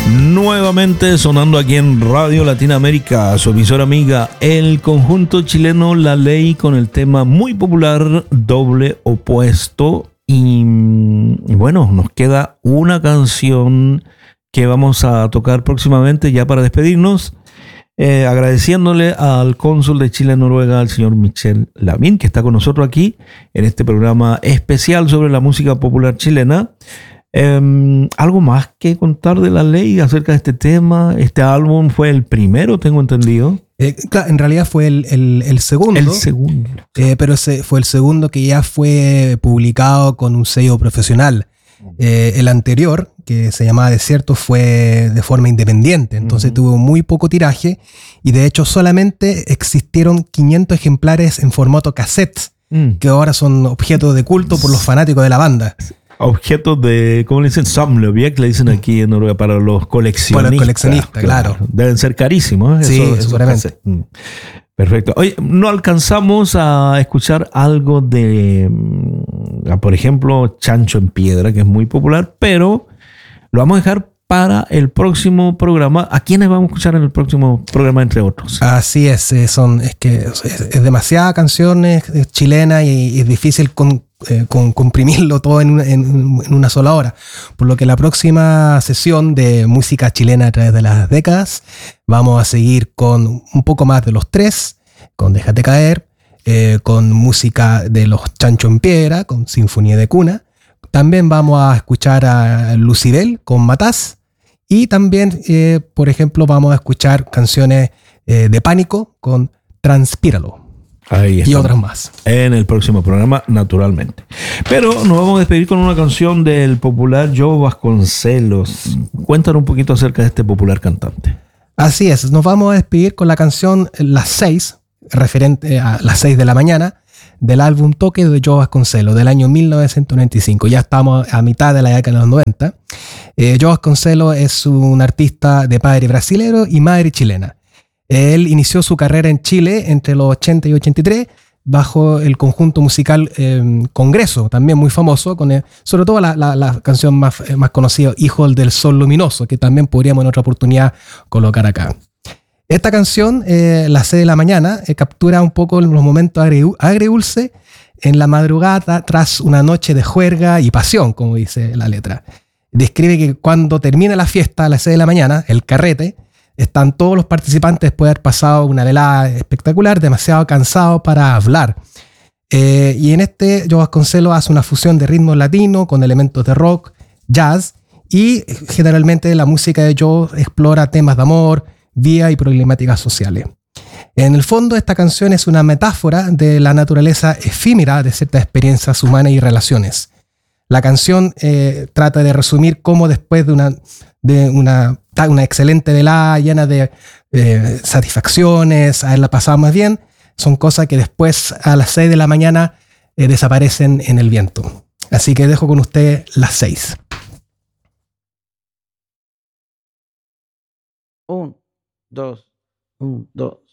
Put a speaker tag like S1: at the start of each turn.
S1: Nuevamente sonando aquí en Radio Latinoamérica, su emisora amiga, el conjunto chileno La Ley, con el tema muy popular Doble Opuesto. Y bueno, nos queda una canción que vamos a tocar próximamente ya para despedirnos, agradeciéndole al cónsul de Chile en Noruega, al señor Michel Lavín, que está con nosotros aquí en este programa especial sobre la música popular chilena. ¿Algo más que contar de La Ley acerca de este tema? Este álbum fue el primero, tengo entendido.
S2: Claro, en realidad fue el segundo.
S1: El segundo.
S2: Pero ese fue el segundo que ya fue publicado con un sello profesional. El anterior, que se llamaba Desierto, fue de forma independiente. Entonces tuvo muy poco tiraje. Y de hecho solamente existieron 500 ejemplares en formato cassette, que ahora son objetos de culto por los fanáticos de la banda.
S1: Objetos de, ¿cómo le dicen? Samleobjekt, le dicen aquí en Noruega, para los coleccionistas.
S2: Para los coleccionistas, claro.
S1: Deben ser carísimos, ¿eh?
S2: Sí, seguramente.
S1: Perfecto. Oye, no alcanzamos a escuchar algo de, por ejemplo, Chancho en Piedra, que es muy popular, pero lo vamos a dejar para el próximo programa. ¿A quiénes vamos a escuchar en el próximo programa, entre otros?
S2: Así es, es demasiada canciones chilena y es difícil comprimirlo todo en una sola hora. Por lo que la próxima sesión de música chilena a través de las décadas vamos a seguir con un poco más de los Tres, con Déjate Caer, con música de los Chancho en Piedra, con Sinfonía de Cuna. También vamos a escuchar a Lucibel con Matás. Y también, por ejemplo, vamos a escuchar canciones de Pánico con Transpíralo.
S1: Ahí está.
S2: Y otras más.
S1: En el próximo programa, naturalmente. Pero nos vamos a despedir con una canción del popular Joe Vasconcelos. Cuéntanos un poquito acerca de este popular cantante.
S2: Así es, nos vamos a despedir con la canción Las 6, referente a las 6 de la mañana, del álbum Toque de Joe Vasconcelos, del año 1995. Ya estamos a mitad de la década de los 90. Joe Vasconcelos es un artista de padre brasilero y madre chilena. Él inició su carrera en Chile entre los 80 y 83 bajo el conjunto musical Congreso, también muy famoso, con sobre todo la canción más conocida, Hijo del Sol Luminoso, que también podríamos en otra oportunidad colocar acá. Esta canción, Las 6 de la mañana, captura un poco los momentos agridulce en la madrugada tras una noche de juerga y pasión, como dice la letra. Describe que cuando termina la fiesta a las 6 de la mañana, el carrete, están todos los participantes después de haber pasado una velada espectacular, demasiado cansados para hablar. Y en este, Joe Vasconcelos hace una fusión de ritmos latinos con elementos de rock, jazz, y generalmente la música de Joe explora temas de amor, vida y problemáticas sociales. En el fondo, esta canción es una metáfora de la naturaleza efímera de ciertas experiencias humanas y relaciones. La canción trata de resumir cómo después de una excelente velada llena de satisfacciones, haberla pasado más bien, son cosas que después a las 6 de la mañana desaparecen en el viento. Así que dejo con usted Las 6.
S3: 1, 2, 1, 2.